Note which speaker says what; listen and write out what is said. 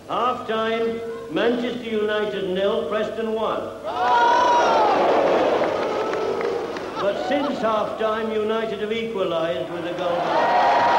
Speaker 1: Half-time, Manchester United 0, Preston 1. But since half-time, United have equalised with a goal.